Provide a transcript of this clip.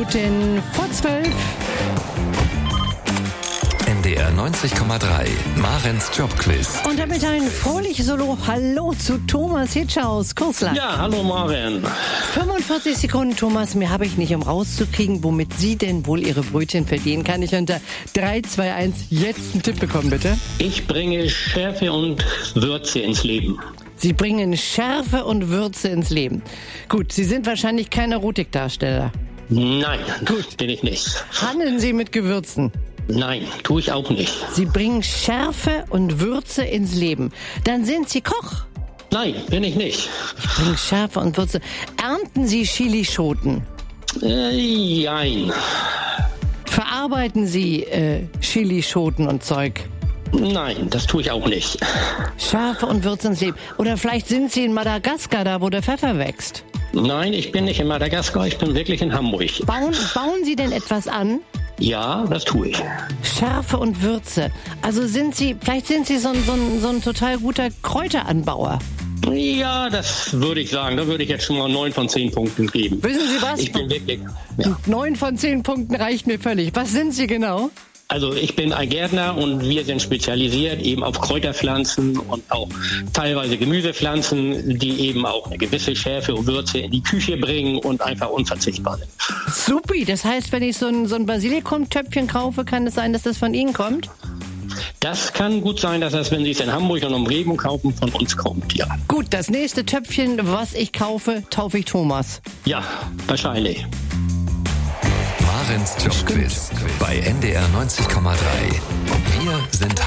Minuten vor 12. NDR 90,3, Marens Jobquiz. Und damit ein fröhliches Solo. Hallo zu Thomas Hitsch aus Kursland. Ja, hallo Maren. 45 Sekunden, Thomas, mehr habe ich nicht, um rauszukriegen, womit Sie denn wohl Ihre Brötchen verdienen. Kann ich unter 3, 2, 1 jetzt einen Tipp bekommen, bitte? Ich bringe Schärfe und Würze ins Leben. Sie bringen Schärfe und Würze ins Leben. Gut, Sie sind wahrscheinlich kein Erotikdarsteller. Nein, bin ich nicht. Handeln Sie mit Gewürzen? Nein, tue ich auch nicht. Sie bringen Schärfe und Würze ins Leben. Dann sind Sie Koch. Nein, bin ich nicht. Ich bringe Schärfe und Würze. Ernten Sie Chilischoten? Jein. Verarbeiten Sie Chilischoten und Zeug? Nein, das tue ich auch nicht. Schärfe und Würze ins Leben. Oder vielleicht sind Sie in Madagaskar, da wo der Pfeffer wächst. Nein, ich bin nicht in Madagaskar, ich bin wirklich in Hamburg. Bauen Sie denn etwas an? Ja, das tue ich. Schärfe und Würze. Also vielleicht sind Sie so ein total guter Kräuteranbauer. Ja, das würde ich sagen. Da würde ich jetzt schon mal 9 von 10 Punkten geben. Wissen Sie was? Ich bin wirklich... Ja. 9 von 10 Punkten reicht mir völlig. Was sind Sie genau? Also ich bin ein Gärtner und wir sind spezialisiert eben auf Kräuterpflanzen und auch teilweise Gemüsepflanzen, die eben auch eine gewisse Schärfe und Würze in die Küche bringen und einfach unverzichtbar sind. Supi, das heißt, wenn ich so ein Basilikumtöpfchen kaufe, kann es sein, dass das von Ihnen kommt? Das kann gut sein, dass das, wenn Sie es in Hamburg und Umgebung kaufen, von uns kommt, ja. Gut, das nächste Töpfchen, was ich kaufe, taufe ich Thomas. Ja, wahrscheinlich. Marens Jobquiz bei NDR 90,3. Wir sind